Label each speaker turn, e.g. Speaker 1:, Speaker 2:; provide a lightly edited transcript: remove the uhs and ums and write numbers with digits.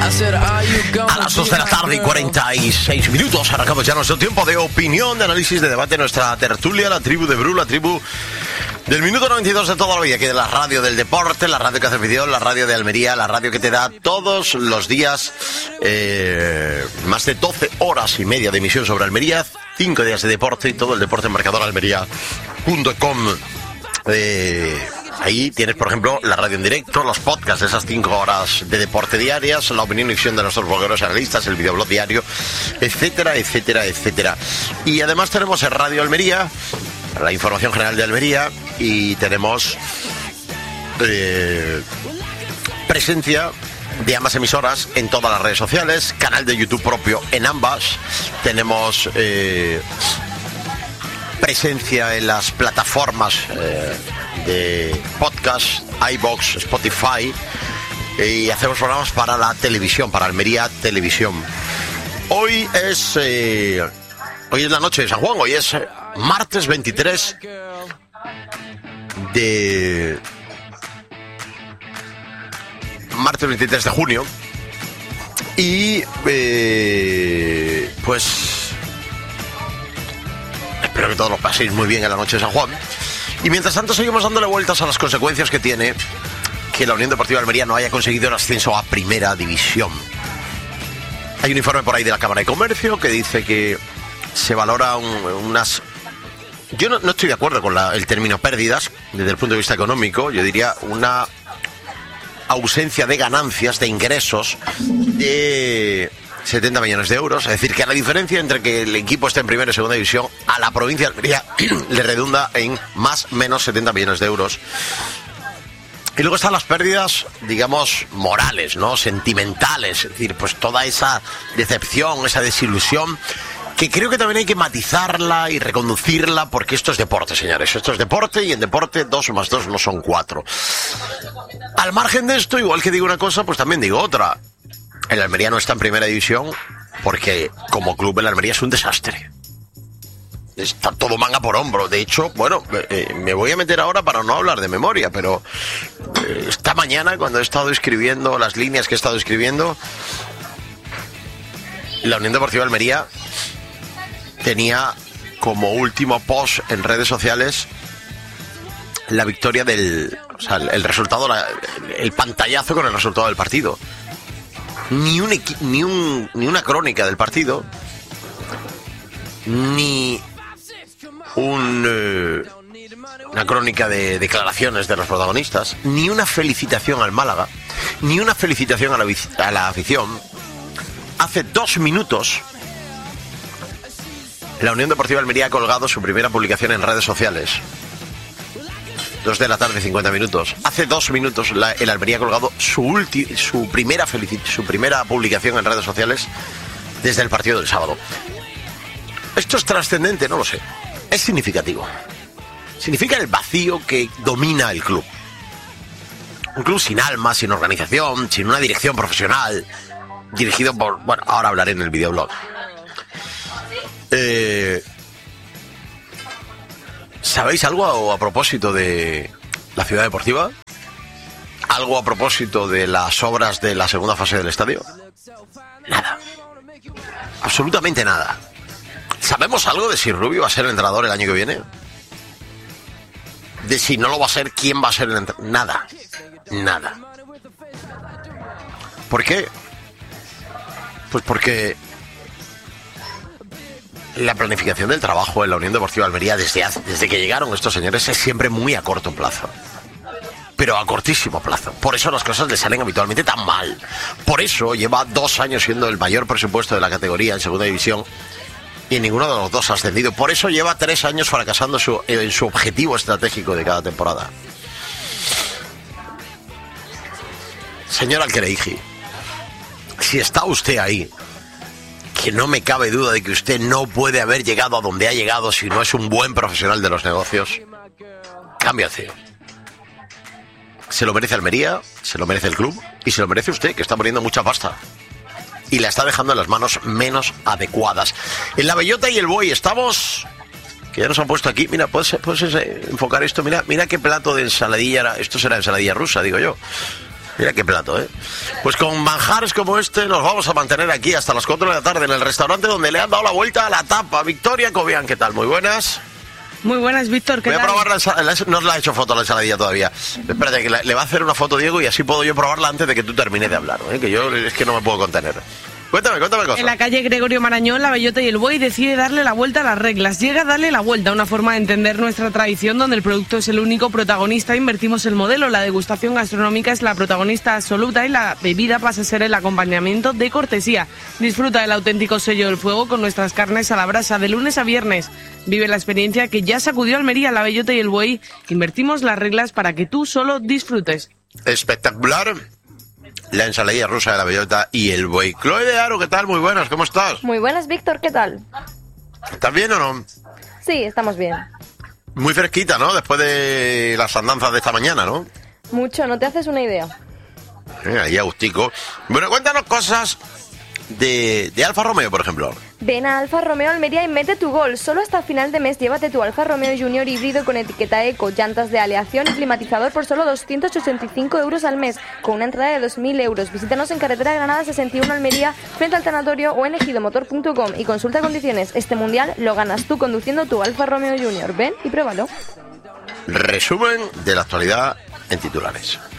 Speaker 1: A las 2 de la tarde y 46 minutos arrancamos ya nuestro tiempo de opinión, de análisis, de debate, nuestra tertulia, la tribu de Bru, la tribu del minuto 92 de toda la vida, que de la radio del deporte, la radio que hace vídeo, la radio de Almería, la radio que te da todos los días más de 12 horas y media de emisión sobre Almería, 5 días de deporte y todo el deporte en marcadoralmería.com. Ahí tienes, por ejemplo, la radio en directo, los podcasts de esas 5 horas de deporte diarias, la opinión y visión de nuestros blogueros analistas, el videoblog diario, etcétera, etcétera, etcétera. Y además tenemos en Radio Almería la información general de Almería y tenemos presencia de ambas emisoras en todas las redes sociales, canal de YouTube propio en ambas, tenemos presencia en las plataformas de podcast, iVoox, Spotify, y hacemos programas para la televisión, para Almería Televisión. Hoy es la noche de San Juan, hoy es martes 23 de junio y pues espero que todos lo paséis muy bien en la noche de San Juan. Y mientras tanto seguimos dándole vueltas a las consecuencias que tiene que la Unión Deportiva de Almería no haya conseguido el ascenso a Primera División. Hay un informe por ahí de la Cámara de Comercio que dice que se valora unas... Yo no estoy de acuerdo con el término pérdidas desde el punto de vista económico. Yo diría una ausencia de ganancias, de ingresos de 70 millones de euros. Es decir, que la diferencia entre que el equipo esté en primera y segunda división a la provincia de Almería le redunda en más o menos 70 millones de euros. Y luego están las pérdidas, digamos, morales, ¿no? Sentimentales. Es decir, pues toda esa decepción, esa desilusión, que creo que también hay que matizarla y reconducirla, porque esto es deporte, señores. Esto es deporte, y en deporte 2 más 2 no son 4. Al margen de esto, igual que digo una cosa, pues también digo otra. El Almería no está en primera división porque como club el Almería es un desastre. Está todo manga por hombro. De hecho, bueno, me voy a meter ahora para no hablar de memoria, pero esta mañana cuando he estado escribiendo las líneas que he estado escribiendo, la Unión Deportiva de Almería tenía como último post en redes sociales la victoria el resultado, el pantallazo con el resultado del partido. Ni una crónica del partido, ni una crónica de declaraciones de los protagonistas, ni una felicitación al Málaga, ni una felicitación a la afición. Hace 2 minutos la Unión Deportiva de Almería ha colgado su primera publicación en redes sociales. 2 de la tarde, 50 minutos. Hace 2 minutos el Almería ha colgado su primera publicación en redes sociales desde el partido del sábado. ¿Esto es trascendente? No lo sé. Es significativo. Significa el vacío que domina el club. Un club sin alma, sin organización, sin una dirección profesional, dirigido por... Bueno, ahora hablaré en el videoblog. ¿Sabéis algo a propósito de la ciudad deportiva? ¿Algo a propósito de las obras de la segunda fase del estadio? Nada. Absolutamente nada. ¿Sabemos algo de si Rubio va a ser el entrenador el año que viene? De si no lo va a ser, ¿quién va a ser el entrenador? Nada. Nada. ¿Por qué? Pues porque la planificación del trabajo en la Unión Deportiva de Almería desde que llegaron estos señores es siempre muy a corto plazo. Pero a cortísimo plazo. Por eso las cosas le salen habitualmente tan mal. Por eso lleva 2 años siendo el mayor presupuesto de la categoría en segunda división y ninguno de los dos ha ascendido. Por eso lleva 3 años fracasando en su objetivo estratégico de cada temporada. Señor Alquereiji, si está usted ahí, que no me cabe duda de que usted no puede haber llegado a donde ha llegado si no es un buen profesional de los negocios, cámbiate. Se lo merece Almería, se lo merece el club y se lo merece usted, que está poniendo mucha pasta y la está dejando en las manos menos adecuadas. En la bellota y el buey estamos, que ya nos han puesto aquí. Mira, ¿puedes enfocar esto? Mira qué plato de ensaladilla era. Esto será ensaladilla rusa, digo yo. Mira qué plato, ¿eh? Pues con manjares como este nos vamos a mantener aquí hasta las 4 de la tarde en el restaurante donde le han dado la vuelta a la tapa. Victoria Cobian, ¿qué tal? Muy buenas.
Speaker 2: Muy buenas, Víctor, ¿qué tal?
Speaker 1: Voy a probar no os la he hecho foto a la ensaladilla todavía. Espérate, que le va a hacer una foto Diego y así puedo yo probarla antes de que tú termines de hablar, ¿eh? Que yo es que no me puedo contener. Cuéntame cosas.
Speaker 2: En la calle Gregorio Marañón, la Bellota y el Buey decide darle la vuelta a las reglas. Llega a darle la vuelta, una forma de entender nuestra tradición donde el producto es el único protagonista. Invertimos el modelo, la degustación gastronómica es la protagonista absoluta y la bebida pasa a ser el acompañamiento de cortesía. Disfruta del auténtico sello del fuego con nuestras carnes a la brasa de lunes a viernes. Vive la experiencia que ya sacudió Almería, la Bellota y el Buey. Invertimos las reglas para que tú solo disfrutes.
Speaker 1: Espectacular. La ensaladilla rusa de la Bellota y el Buey. Chloe de Aro, ¿qué tal? Muy buenas, ¿cómo estás?
Speaker 3: Muy buenas, Víctor, ¿qué tal?
Speaker 1: ¿Estás bien o no?
Speaker 3: Sí, estamos bien.
Speaker 1: Muy fresquita, ¿no? Después de las andanzas de esta mañana, ¿no?
Speaker 3: Mucho, no te haces una idea.
Speaker 1: Ahí agustico. Bueno, cuéntanos cosas de Alfa Romeo, por ejemplo.
Speaker 3: Ven a Alfa Romeo Almería y mete tu gol. Solo hasta final de mes llévate tu Alfa Romeo Junior híbrido con etiqueta eco, llantas de aleación y climatizador por solo 285 euros al mes, con una entrada de 2.000 euros. Visítanos en carretera Granada 61 Almería, frente al tanatorio o en ejidomotor.com y consulta condiciones. Este mundial lo ganas tú conduciendo tu Alfa Romeo Junior. Ven y pruébalo.
Speaker 1: Resumen de la actualidad en titulares.